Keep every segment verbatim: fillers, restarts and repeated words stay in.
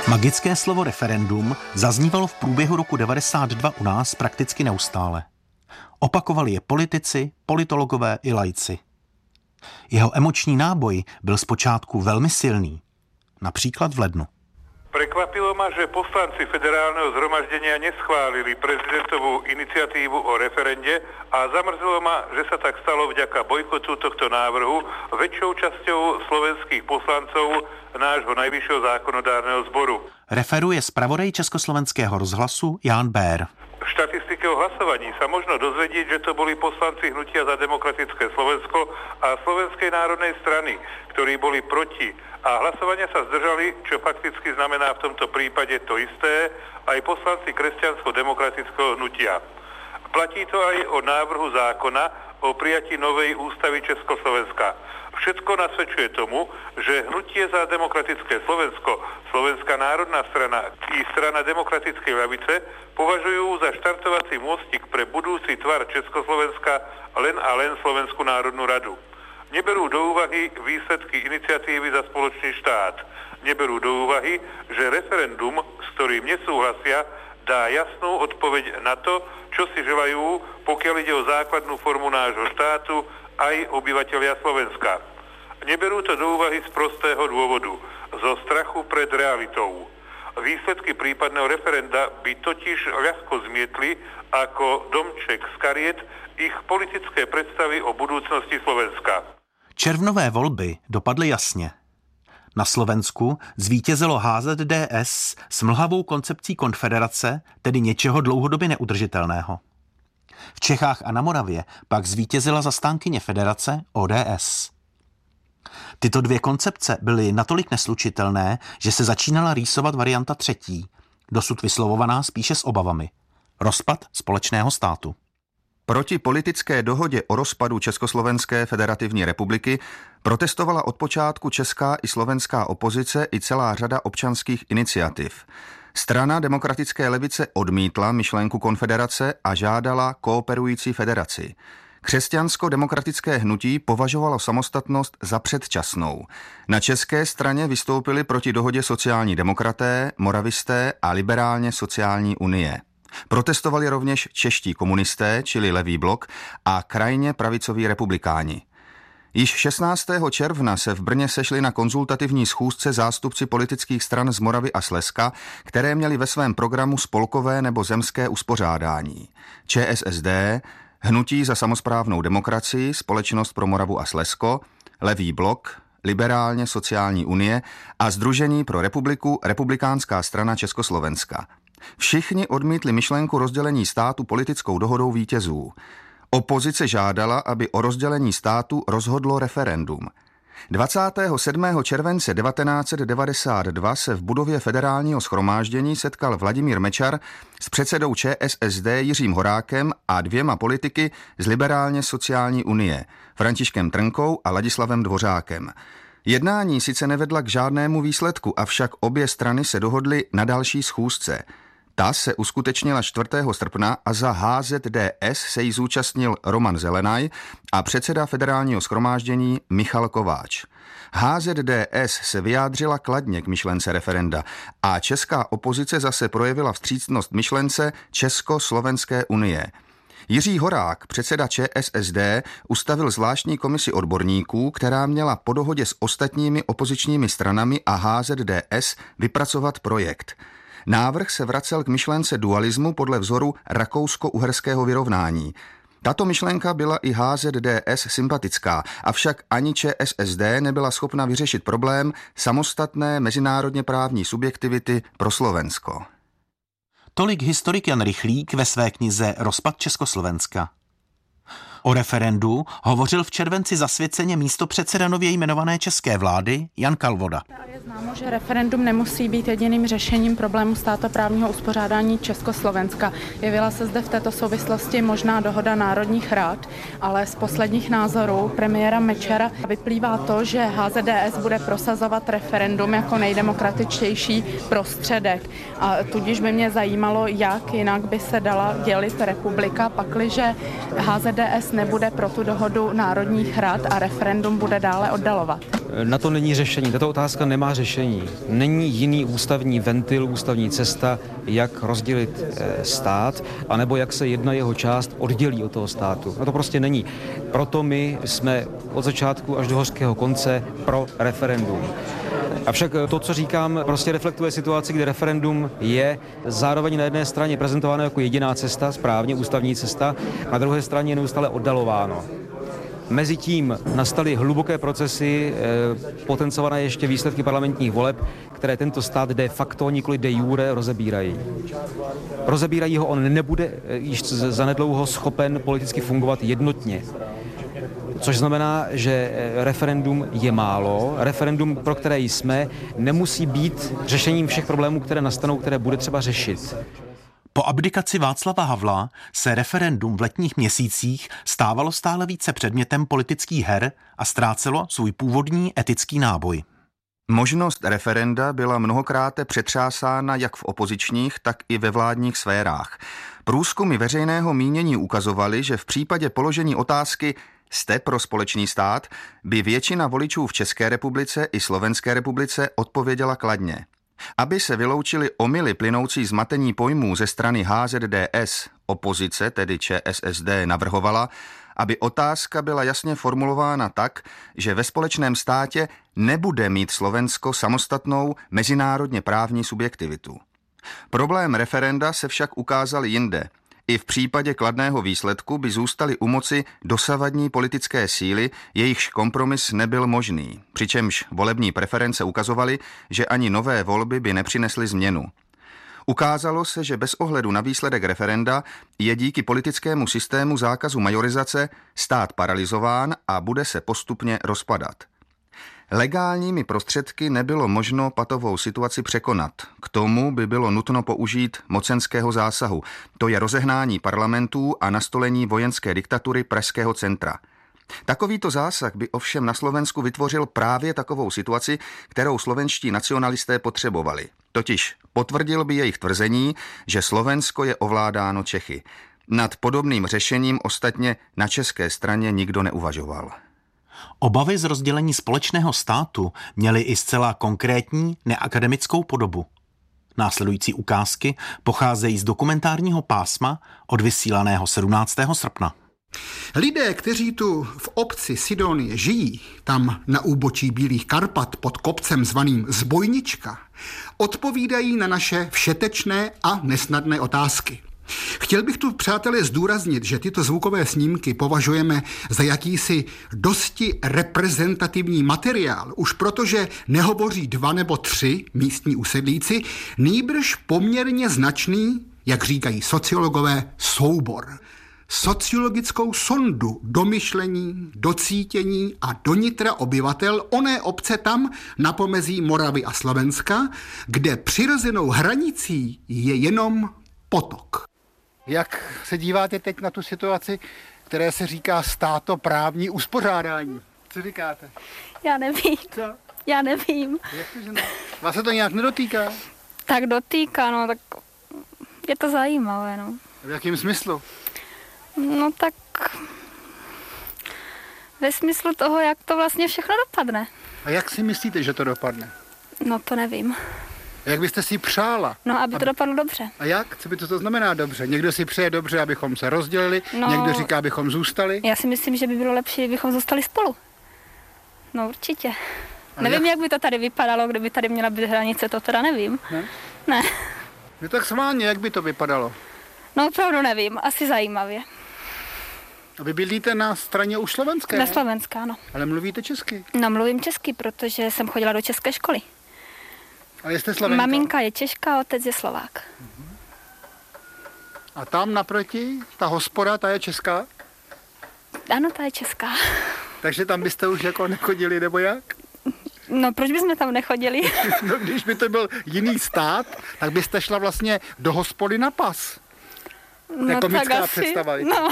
Magické slovo referendum zaznívalo v průběhu roku devadesát dva u nás prakticky neustále. Opakovali je politici, politologové i laici. Jeho emoční náboj byl zpočátku velmi silný, například v lednu. Prekvapilo ma, že poslanci federálneho zhromaždenia neschválili prezidentovú iniciatívu o referende a zamrzelo ma, že sa tak stalo vďaka bojkotu tohto návrhu väčšou časťou slovenských poslancov nášho najvyššieho zákonodárneho zboru. Referuje zpravodaj Československého rozhlasu Jan Bér. V štatistike o hlasovaní sa možno dozvedieť, že to boli poslanci Hnutia za demokratické Slovensko a Slovenskej národnej strany, ktorí boli proti. A hlasovania sa zdržali, čo fakticky znamená v tomto prípade to isté, aj poslanci Kresťansko-demokratického hnutia. Platí to aj o návrhu zákona o prijatí novej ústavy Československa. Všetko nasvedčuje tomu, že Hnutie za demokratické Slovensko, Slovenská národná strana i strana demokratickej ľavice považujú za štartovací môstik pre budúci tvar Československa len a len Slovenskú národnú radu. Neberú do úvahy výsledky iniciatívy za spoločný štát. Neberú do úvahy, že referendum, s ktorým nesúhlasia, dá jasnú odpoveď na to, čo si želajú, pokiaľ ide o základnú formu nášho štátu, aj obyvatelia Slovenska. Neberú to do úvahy z prostého dôvodu, zo strachu pred realitou. Výsledky prípadného referenda by totiž ľahko zmietli ako domček z kariet ich politické predstavy o budúcnosti Slovenska. Červnové volby dopadly jasně. Na Slovensku zvítězilo H Z D S s mlhavou koncepcí konfederace, tedy něčeho dlouhodobě neudržitelného. V Čechách a na Moravě pak zvítězila zastánkyně federace O D S. Tyto dvě koncepce byly natolik neslučitelné, že se začínala rýsovat varianta třetí, dosud vyslovovaná spíše s obavami. Rozpad společného státu. Proti politické dohodě o rozpadu Československé federativní republiky protestovala od počátku česká i slovenská opozice i celá řada občanských iniciativ. Strana demokratické levice odmítla myšlenku konfederace a žádala kooperující federaci. Křesťansko-demokratické hnutí považovalo samostatnost za předčasnou. Na české straně vystoupili proti dohodě sociální demokraté, moravisté a liberálně sociální unie. Protestovali rovněž čeští komunisté, čili levý blok, a krajně pravicoví republikáni. Již šestnáctého června se v Brně sešli na konzultativní schůzce zástupci politických stran z Moravy a Slezska, které měly ve svém programu spolkové nebo zemské uspořádání. Č S S D, Hnutí za samosprávnou demokracii, Společnost pro Moravu a Slezsko, Levý blok, Liberálně sociální unie a Sdružení pro republiku, Republikánská strana Československa. Všichni odmítli myšlenku rozdělení státu politickou dohodou vítězů. Opozice žádala, aby o rozdělení státu rozhodlo referendum. dvacátého sedmého července devatenáct set devadesát dva se v budově Federálního shromáždění setkal Vladimír Mečar s předsedou Č S S D Jiřím Horákem a dvěma politiky z Liberálně sociální unie, Františkem Trnkou a Ladislavem Dvořákem. Jednání sice nevedla k žádnému výsledku, avšak obě strany se dohodly na další schůzce. Ta se uskutečnila čtvrtého srpna a za H Z D S se jí zúčastnil Roman Zelenaj a předseda Federálního shromáždění Michal Kováč. H Z D S se vyjádřila kladně k myšlence referenda a česká opozice zase projevila vstřícnost myšlence Československé unie. Jiří Horák, předseda Č S S D, ustavil zvláštní komisi odborníků, která měla po dohodě s ostatními opozičními stranami a H Z D S vypracovat projekt. Návrh se vracel k myšlence dualismu podle vzoru rakousko-uherského vyrovnání. Tato myšlenka byla i H Z D S sympatická, avšak ani Č S S D nebyla schopna vyřešit problém samostatné mezinárodně právní subjektivity pro Slovensko. Tolik historik Jan Rychlík ve své knize Rozpad Československa. O referendu hovořil v červenci zasvěceně místopředseda nově jmenované české vlády Jan Kalvoda. Je známo, že referendum nemusí být jediným řešením problému státoprávního uspořádání Československa. Jevila se zde v této souvislosti možná dohoda národních rad, ale z posledních názorů premiéra Mečera vyplývá to, že H Z D S bude prosazovat referendum jako nejdemokratičtější prostředek. A tudíž by mě zajímalo, jak jinak by se dala dělit republika, pakliže H Z D S nebude pro tu dohodu národních rad a referendum bude dále oddalovat. Na to není řešení. Tato otázka nemá řešení. Není jiný ústavní ventil, ústavní cesta, jak rozdělit stát, anebo jak se jedna jeho část oddělí od toho státu. No to prostě není. Proto my jsme od začátku až do hořkého konce pro referendum. Avšak to, co říkám, prostě reflektuje situaci, kdy referendum je zároveň na jedné straně prezentováno jako jediná cesta, správně ústavní cesta, na druhé straně je neustále oddalováno. Mezitím nastaly hluboké procesy, potencované ještě výsledky parlamentních voleb, které tento stát de facto, nikoli de jure, rozebírají. Rozebírají ho, on nebude již zanedlouho schopen politicky fungovat jednotně. Což znamená, že referendum je málo. Referendum, pro které jsme, nemusí být řešením všech problémů, které nastanou, které bude třeba řešit. Po abdikaci Václava Havla se referendum v letních měsících stávalo stále více předmětem politických her a ztrácelo svůj původní etický náboj. Možnost referenda byla mnohokrát přetřásána jak v opozičních, tak i ve vládních sférách. Průzkumy veřejného mínění ukazovaly, že v případě položení otázky "Jste pro společný stát?" by většina voličů v České republice i Slovenské republice odpověděla kladně. Aby se vyloučily omyly plynoucí z matení pojmů ze strany H Z D S, opozice, tedy Č S S D, navrhovala, aby otázka byla jasně formulována tak, že ve společném státě nebude mít Slovensko samostatnou mezinárodně právní subjektivitu. Problém referenda se však ukázal jinde. I v případě kladného výsledku by zůstaly u moci dosavadní politické síly, jejichž kompromis nebyl možný, přičemž volební preference ukazovaly, že ani nové volby by nepřinesly změnu. Ukázalo se, že bez ohledu na výsledek referenda je díky politickému systému zákazu majorizace stát paralyzován a bude se postupně rozpadat. Legálními prostředky nebylo možno patovou situaci překonat. K tomu by bylo nutno použít mocenského zásahu, to je rozehnání parlamentů a nastolení vojenské diktatury Pražského centra. Takovýto zásah by ovšem na Slovensku vytvořil právě takovou situaci, kterou slovenští nacionalisté potřebovali. Totiž potvrdil by jejich tvrzení, že Slovensko je ovládáno Čechy. Nad podobným řešením ostatně na české straně nikdo neuvažoval. Obavy z rozdělení společného státu měly i zcela konkrétní neakademickou podobu. Následující ukázky pocházejí z dokumentárního pásma odvysílaného sedmnáctého srpna. Lidé, kteří tu v obci Sidonie žijí, tam na úbočí Bílých Karpat pod kopcem zvaným Zbojnička, odpovídají na naše všetečné a nesnadné otázky. Chtěl bych tu, přátelé, zdůraznit, že tyto zvukové snímky považujeme za jakýsi dosti reprezentativní materiál, už protože nehovoří dva nebo tři místní usedlíci, nýbrž poměrně značný, jak říkají sociologové, soubor. Sociologickou sondu do myšlení, do cítění a do nitra obyvatel oné obce tam na pomezí Moravy a Slovenska, kde přirozenou hranicí je jenom potok. Jak se díváte teď na tu situaci, které se říká státoprávní uspořádání? Co říkáte? Já nevím. Co? Já nevím. Jak to, že ne? Vás se to nějak nedotýká? Tak dotýká, no, tak je to zajímavé, no. V jakém smyslu? No tak ve smyslu toho, jak to vlastně všechno dopadne. A jak si myslíte, že to dopadne? No to nevím. A jak byste si přála? No, aby to dopadlo dobře. A jak? Co by to, to znamená dobře? Někdo si přeje dobře, abychom se rozdělili, no, někdo říká, abychom zůstali. Já si myslím, že by bylo lepší, kdybychom zůstali spolu. No určitě. A nevím, jak? jak by to tady vypadalo, kdyby tady měla být hranice, to teda nevím. Ne? Ne. No tak schválně, jak by to vypadalo? No opravdu nevím, asi zajímavě. A vy bydlíte na straně už slovenské? Na Slovenská, no. Ale mluvíte česky? No mluvím česky, protože jsem chodila do české školy. A jste Slovenka? Maminka je Češka, otec je Slovák. A tam naproti, ta hospoda, ta je česká? Ano, ta je česká. Takže tam byste už jako nechodili, nebo jak? No, proč bychom tam nechodili? No, když by to byl jiný stát, tak byste šla vlastně do hospody na pas. No, jako tak mická asi, představa. No.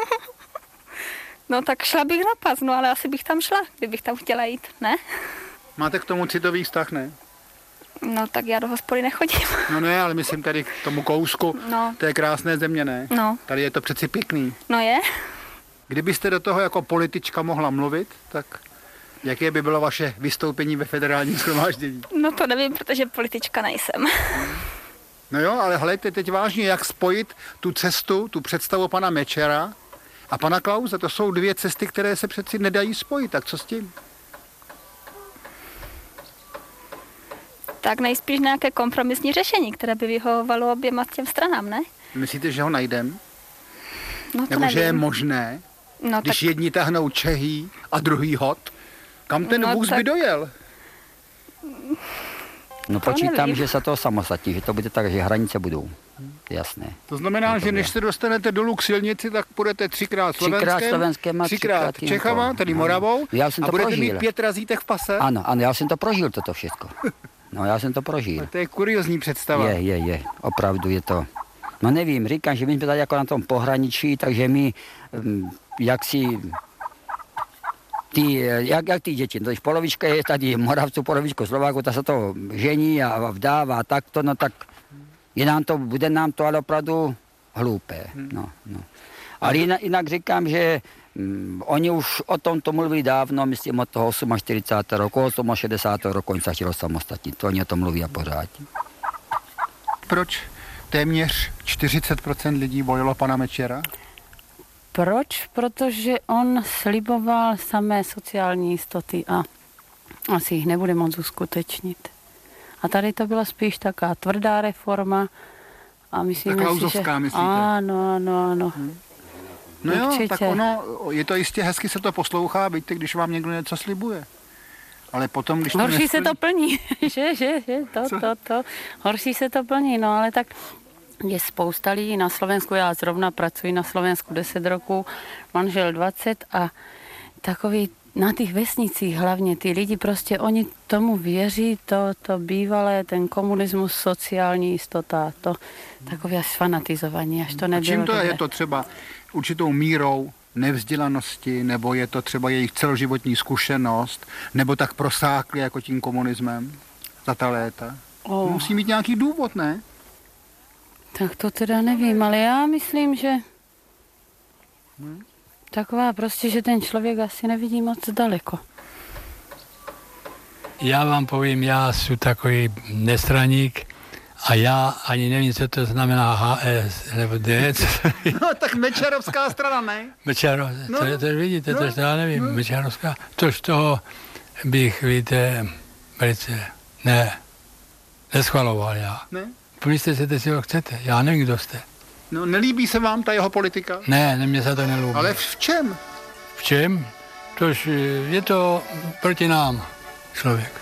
No, tak šla bych na pas, no, ale asi bych tam šla, kdybych tam chtěla jít, ne? Máte k tomu citový vztah, ne? No, tak já do hospody nechodím. No ne, ale myslím tady k tomu kousku, No. to je krásné země, ne? No. Tady je to přeci pěkný. No je? Kdybyste do toho jako politička mohla mluvit, tak jaké by bylo vaše vystoupení ve federálním shromáždění? No to nevím, protože politička nejsem. No jo, ale hledajte teď vážně, jak spojit tu cestu, tu představu pana Mečera a pana Klause. To jsou dvě cesty, které se přeci nedají spojit. Tak co s tím? Tak nejspíš nějaké kompromisní řešení, které by vyhovovalo oběma těm stranám, ne? Myslíte, že ho najdem? No to Nebo nevím. že je možné, no, když tak... jedni tahnou Čehý a druhý hod? Kam ten No vůz tak- by dojel? No To počítám, nevím. že se to samostatní, že to bude tak, že hranice budou. Jasné. To znamená, No to že bude. než se dostanete dolů k silnici, tak půjdete třikrát Třikrát Slovenskem, Slovenskem a třikrát třikrát tím Čechama, okolo. tedy No. Moravou, Já jsem a to budete prožil. mít pět razítek v pase. Ano, ano, já jsem to prožil, toto všechno. No, já jsem to prožil. To je kuriozní představa. Je, je, je, opravdu je to. No nevím, říkám, že my jsme tady jako na tom pohraničí, takže my, hm, jak si, ty, jak, jak ty děti, to je polovička je tady Moravců, polovičku Slováků, ta se to žení a vdává takto, no tak je nám to, bude nám to ale opravdu hloupé, no, no. Ale jinak, jinak říkám, že hm, oni už o tom to mluvili dávno, myslím od toho čtyřicátého roku, šedesátého roku, oni se chtěli samostatnit, to oni o tom mluví a pořád. Proč téměř čtyřicet procent lidí volilo pana Mečera? Proč? Protože on sliboval samé sociální jistoty a asi jich nebude moc uskutečnit. A tady to byla spíš taká tvrdá reforma a myslím si, že... Klausovská, myslíte? Ano, ano, ano. Hmm. No jo, Určitě. tak ono, je to jistě hezky se to poslouchá, víte, když vám někdo něco slibuje. Ale potom, když to Horší nesplní... se to plní, že, že, že, to, Co? to, to. Horší se to plní, no ale tak je spousta lidí na Slovensku, já zrovna pracuji na Slovensku deset roků, manžel dvacet a takový na těch vesnicích hlavně ty lidi prostě, oni tomu věří, to, to bývalé, ten komunismus, sociální jistota, to takové až fanatizování, až to A nebylo čím to je? dobré. Je to třeba určitou mírou nevzdělanosti, nebo je to třeba jejich celoživotní zkušenost, nebo tak prosákli jako tím komunismem za ta léta? Oh. Musí mít nějaký důvod, ne? Tak to teda nevím, ale já myslím, že taková prostě, že ten člověk asi nevidí moc daleko. Já vám povím, já jsem takový nestraník a já ani nevím, co to znamená H S nebo D. No tak Mečerovská strana, ne? Mečaro, No, to, je, to vidíte, no, to, to já nevím, no. Mečarovská. Tož toho bych, víte, velice ne, neschvaloval já. Ne? Pomyslete si, co chcete, já nevím, kdo jste. No nelíbí se vám ta jeho politika? Ne, ne, mně se to nelúbí. Ale v čem? V čem? Tož je to proti nám člověk.